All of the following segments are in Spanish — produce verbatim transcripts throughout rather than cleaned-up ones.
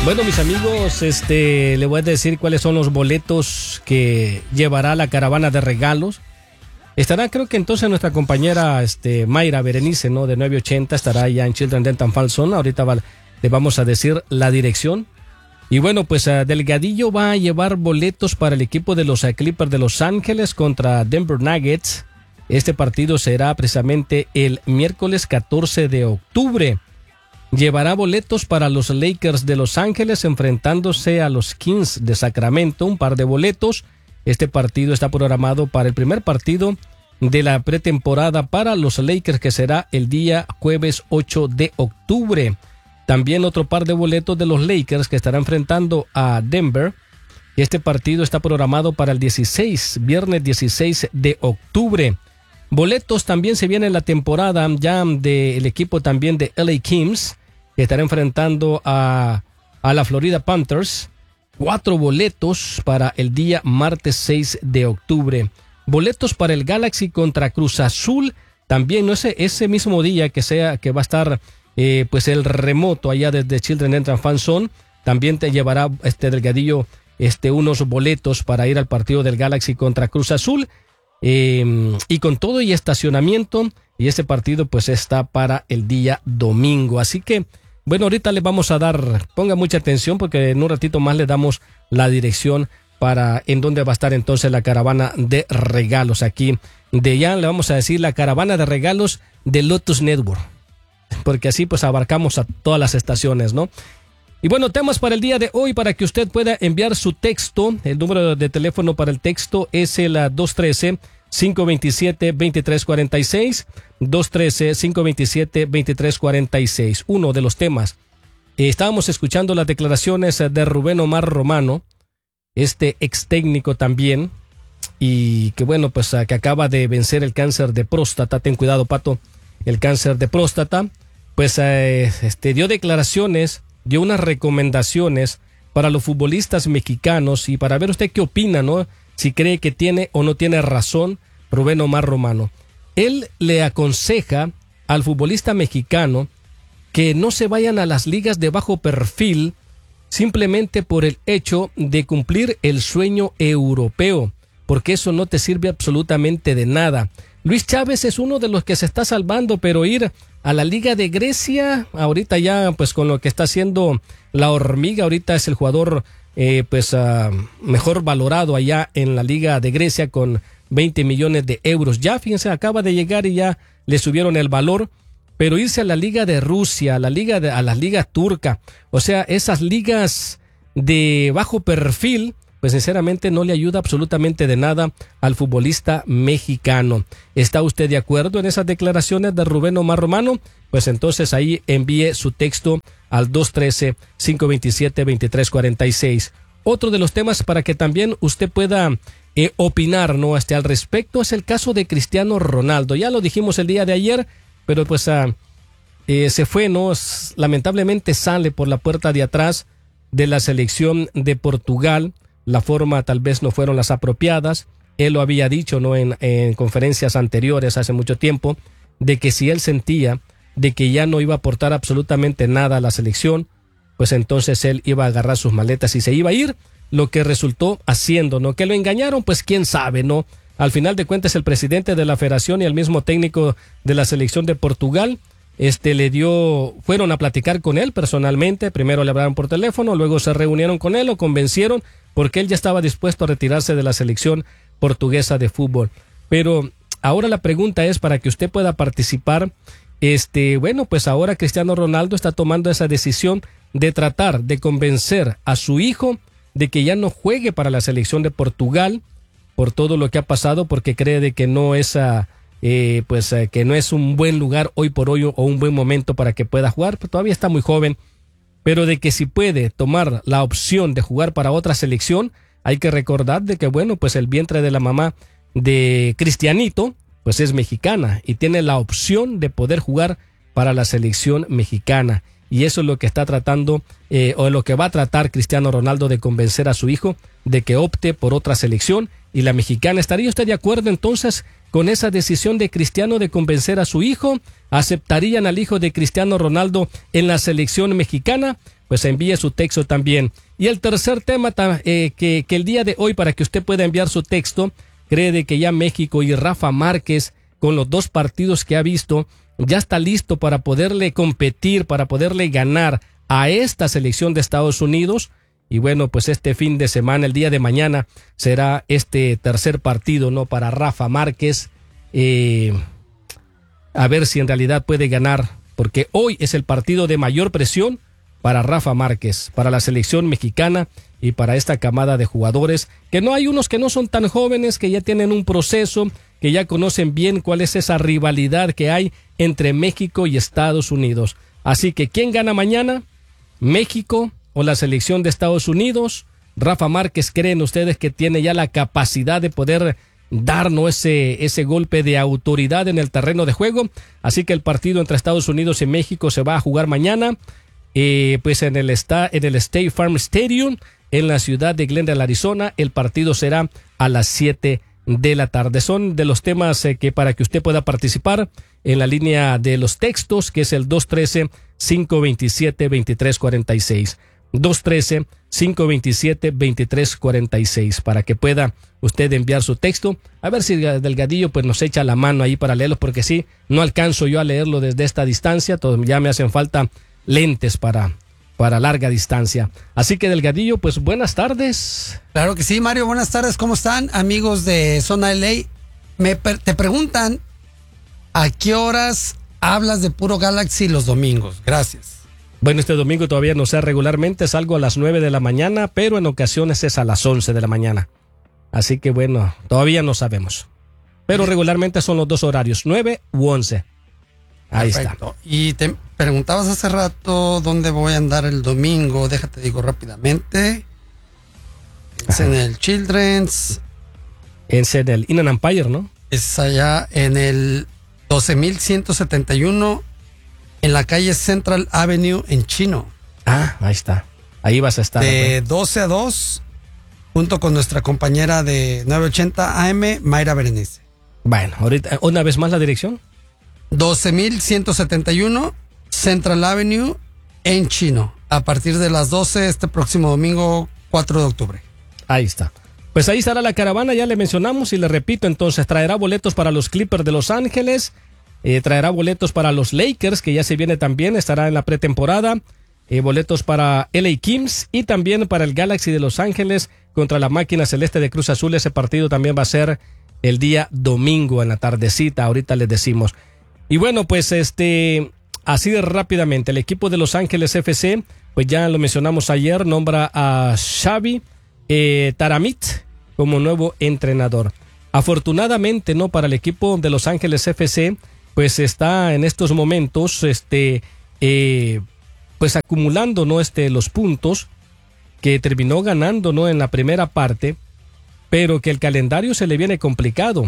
Bueno, mis amigos, este, le voy a decir cuáles son los boletos que llevará la caravana de regalos. Estará, creo que entonces nuestra compañera este, Mayra Berenice, ¿no? De nueve ochenta, estará allá en Children Dental Falson. Ahorita va, le vamos a decir la dirección. Y bueno, pues uh, Delgadillo va a llevar boletos para el equipo de los uh, Clippers de Los Ángeles contra Denver Nuggets. Este partido será precisamente el miércoles catorce de octubre. Llevará boletos para los Lakers de Los Ángeles enfrentándose a los Kings de Sacramento, un par de boletos. Este partido está programado para el primer partido de la pretemporada para los Lakers, que será el día jueves ocho de octubre. También otro par de boletos de los Lakers que estará enfrentando a Denver. Este partido está programado para el dieciséis, viernes dieciséis de octubre. Boletos también se viene en la temporada ya del equipo también de L A Kings, que estará enfrentando a, a la Florida Panthers. Cuatro boletos para el día martes seis de octubre. Boletos para el Galaxy contra Cruz Azul. También no ese, ese mismo día que sea que va a estar eh, pues el remoto allá desde Children Dental Falson. También te llevará este Delgadillo este, unos boletos para ir al partido del Galaxy contra Cruz Azul. Eh, y con todo y estacionamiento. Y este partido pues está para el día domingo. Así que bueno, ahorita le vamos a dar, ponga mucha atención porque en un ratito más le damos la dirección para en dónde va a estar entonces la caravana de regalos aquí. De ya le vamos a decir la caravana de regalos de Lotus Network, porque así pues abarcamos a todas las estaciones, ¿no? Y bueno, temas para el día de hoy para que usted pueda enviar su texto. El número de teléfono para el texto es el dos uno tres, cinco dos siete, dos tres cuatro seis, dos uno tres, cinco dos siete, dos tres cuatro seis. Uno de los temas. Eh, estábamos escuchando las declaraciones de Rubén Omar Romano, este ex técnico también, y que bueno, pues uh, que acaba de vencer el cáncer de próstata. Ten cuidado, Pato, el cáncer de próstata. Pues uh, este, dio declaraciones, dio unas recomendaciones para los futbolistas mexicanos y para ver usted qué opina, ¿no? Si cree que tiene o no tiene razón Rubén Omar Romano. Él le aconseja al futbolista mexicano que no se vayan a las ligas de bajo perfil simplemente por el hecho de cumplir el sueño europeo, porque eso no te sirve absolutamente de nada. Luis Chávez es uno de los que se está salvando, pero ir a la Liga de Grecia, ahorita ya pues con lo que está haciendo la Hormiga, ahorita es el jugador eh, pues uh, mejor valorado allá en la Liga de Grecia con veinte millones de euros. Ya, fíjense, acaba de llegar y ya le subieron el valor, pero irse a la Liga de Rusia, a la Liga de, a la Liga Turca, o sea, esas ligas de bajo perfil, pues sinceramente no le ayuda absolutamente de nada al futbolista mexicano. ¿Está usted de acuerdo en esas declaraciones de Rubén Omar Romano? Pues entonces ahí envíe su texto al dos uno tres, cinco dos siete, dos tres cuatro seis. Otro de los temas para que también usted pueda eh, opinar, ¿no? Hasta al respecto es el caso de Cristiano Ronaldo. Ya lo dijimos el día de ayer, pero pues uh, eh, se fue, ¿no? Lamentablemente sale por la puerta de atrás de la selección de Portugal. La forma tal vez no fueron las apropiadas. Él lo había dicho, ¿no? En, en conferencias anteriores hace mucho tiempo, de que si él sentía de que ya no iba a aportar absolutamente nada a la selección, pues entonces él iba a agarrar sus maletas y se iba a ir, lo que resultó haciendo, ¿no? Que lo engañaron, pues quién sabe, ¿no? Al final de cuentas el presidente de la federación y el mismo técnico de la selección de Portugal este le dio, fueron a platicar con él personalmente. Primero le hablaron por teléfono, luego se reunieron con él, lo convencieron porque él ya estaba dispuesto a retirarse de la selección portuguesa de fútbol. Pero ahora la pregunta es, para que usted pueda participar, este, bueno, pues ahora Cristiano Ronaldo está tomando esa decisión de tratar de convencer a su hijo de que ya no juegue para la selección de Portugal por todo lo que ha pasado, porque cree de que no es a Eh, pues eh, que no es un buen lugar hoy por hoy o un buen momento para que pueda jugar, pues todavía está muy joven, pero de que si puede tomar la opción de jugar para otra selección, hay que recordar de que bueno, pues el vientre de la mamá de Cristianito pues es mexicana y tiene la opción de poder jugar para la selección mexicana. y eso es lo que está tratando, eh, o lo que va a tratar Cristiano Ronaldo, de convencer a su hijo de que opte por otra selección y la mexicana. ¿Estaría usted de acuerdo entonces con esa decisión de Cristiano de convencer a su hijo? ¿Aceptarían al hijo de Cristiano Ronaldo en la selección mexicana? Pues envíe su texto también. Y el tercer tema eh, que, que el día de hoy, para que usted pueda enviar su texto, cree de que ya México y Rafa Márquez, con los dos partidos que ha visto, ya está listo para poderle competir, para poderle ganar a esta selección de Estados Unidos. Y bueno, pues este fin de semana, el día de mañana, será este tercer partido, ¿no?, para Rafa Márquez. Eh, a ver si en realidad puede ganar, porque hoy es el partido de mayor presión para Rafa Márquez, para la selección mexicana y para esta camada de jugadores, que no hay unos que no son tan jóvenes, que ya tienen un proceso, que ya conocen bien cuál es esa rivalidad que hay entre México y Estados Unidos. Así que, ¿quién gana mañana? ¿México o la selección de Estados Unidos? Rafa Márquez, ¿creen ustedes que tiene ya la capacidad de poder darnos ese, ese golpe de autoridad en el terreno de juego? Así que el partido entre Estados Unidos y México se va a jugar mañana, eh, pues en el, esta, en el State Farm Stadium, en la ciudad de Glendale, Arizona. El partido será a las siete de la tarde. Son de los temas eh, que para que usted pueda participar en la línea de los textos, que es el dos uno tres, cinco dos siete, dos tres cuatro seis. dos uno tres, cinco dos siete, dos tres cuatro seis, para que pueda usted enviar su texto. A ver si Delgadillo pues nos echa la mano ahí para leerlo, porque sí, no alcanzo yo a leerlo desde esta distancia. Todo, ya me hacen falta lentes para, para larga distancia. Así que Delgadillo, pues buenas tardes. Claro que sí, Mario, buenas tardes. ¿Cómo están, amigos de Zona L A? Me te preguntan ¿a qué horas hablas de Puro Galaxy los domingos? Gracias. Bueno, este domingo todavía no sé, regularmente salgo a las nueve de la mañana, pero en ocasiones es a las once de la mañana. Así que bueno, todavía no sabemos. Pero regularmente son los dos horarios, nueve u once. Ahí Perfecto. está. Y te preguntabas hace rato dónde voy a andar el domingo. Déjate digo rápidamente. Es Ajá. en el Children's. Es en el Inland Empire, ¿no? Es allá en el doce mil ciento setenta y uno, en la calle Central Avenue en Chino. Ah, ahí está. Ahí vas a estar. De doce a dos, junto con nuestra compañera de nueve ochenta A M, Mayra Berenice. Bueno, ahorita, una vez más la dirección. doce mil ciento setenta y uno, Central Avenue en Chino. A partir de las doce este próximo domingo, cuatro de octubre. Ahí está. Pues ahí estará la caravana, ya le mencionamos y le repito, entonces traerá boletos para los Clippers de Los Ángeles, eh, traerá boletos para los Lakers, que ya se viene también, estará en la pretemporada, eh, boletos para L A Kings y también para el Galaxy de Los Ángeles contra la máquina celeste de Cruz Azul. Ese partido también va a ser el día domingo en la tardecita, ahorita les decimos. Y bueno, pues este, así de rápidamente, el equipo de Los Ángeles F C, pues ya lo mencionamos ayer, nombra a Xavi eh, Taramit como nuevo entrenador. Afortunadamente, no, para el equipo de Los Ángeles F C, pues está en estos momentos, este, eh, pues acumulando, no, este, los puntos que terminó ganando, no, en la primera parte, pero que el calendario se le viene complicado.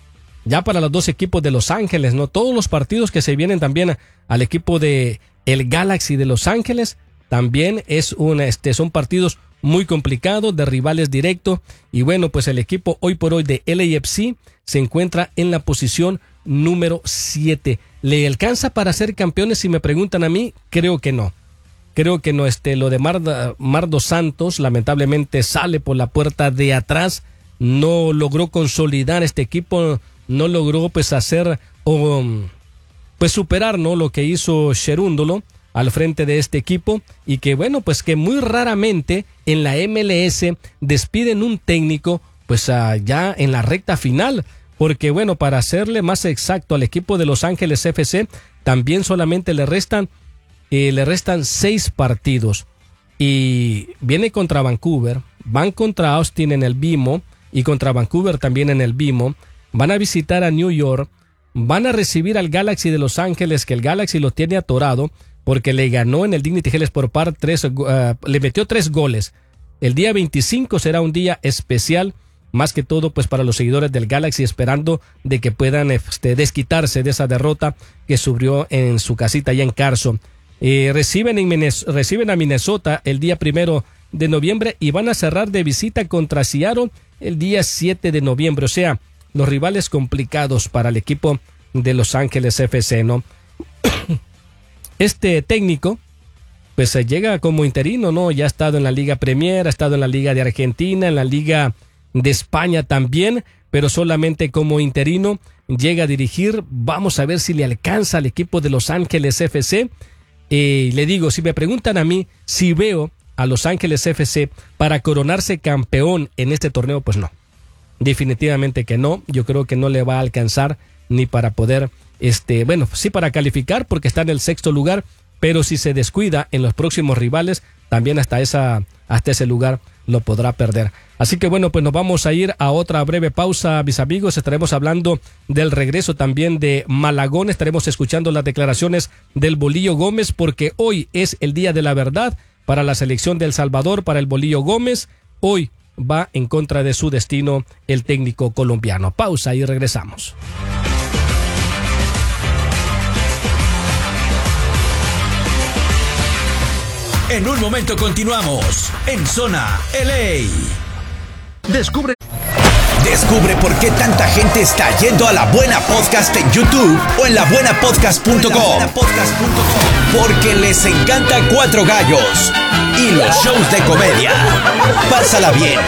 Ya para los dos equipos de Los Ángeles, no, todos los partidos que se vienen también al equipo de el Galaxy de Los Ángeles, también es un, este, son partidos muy complicados, de rivales directos. Y bueno, pues el equipo hoy por hoy de L A F C se encuentra en la posición número siete. ¿Le alcanza para ser campeones? Si me preguntan a mí, creo que no. Creo que no, este, lo de Mar, Mardo Santos lamentablemente sale por la puerta de atrás. No logró consolidar este equipo, no logró pues hacer o pues superar, ¿no?, lo que hizo Cherúndolo al frente de este equipo, y que bueno, pues que muy raramente en la M L S despiden un técnico pues uh, ya en la recta final, porque bueno, para serle más exacto al equipo de Los Ángeles F C también solamente le restan eh, le restan seis partidos, y viene contra Vancouver, van contra Austin en el B M O y contra Vancouver también en el B M O, van a visitar a New York, van a recibir al Galaxy de Los Ángeles, que el Galaxy lo tiene atorado porque le ganó en el Dignity Health Sport Park tres, uh, le metió tres goles. El día veinticinco será un día especial, más que todo pues para los seguidores del Galaxy, esperando de que puedan este, desquitarse de esa derrota que sufrió en su casita allá en Carson. Eh, reciben, en Minnes- reciben a Minnesota el día primero de noviembre y van a cerrar de visita contra Seattle el día siete de noviembre. O sea, los rivales complicados para el equipo de Los Ángeles F C, ¿no? Este técnico, pues se llega como interino, ¿no? Ya ha estado en la Liga Premier, ha estado en la Liga de Argentina, en la Liga de España también, pero solamente como interino llega a dirigir. Vamos a ver si le alcanza al equipo de Los Ángeles F C. Eh, le digo, si me preguntan a mí si veo a Los Ángeles F C para coronarse campeón en este torneo, pues no. Definitivamente que no. Yo creo que no le va a alcanzar ni para poder, este, bueno, sí para calificar porque está en el sexto lugar, pero si se descuida en los próximos rivales, también hasta esa, hasta ese lugar lo podrá perder. Así que bueno, pues nos vamos a ir a otra breve pausa, mis amigos. Estaremos hablando del regreso también de Malagón. Estaremos escuchando las declaraciones del Bolillo Gómez, porque hoy es el día de la verdad para la selección de El Salvador, para el Bolillo Gómez. Hoy va en contra de su destino el técnico colombiano. Pausa y regresamos. En un momento continuamos en Zona L A. Descubre. Descubre por qué tanta gente está yendo a La Buena Podcast en YouTube o en la buena podcast punto com. Porque les encanta Cuatro Gallos y los shows de comedia. Pásala bien,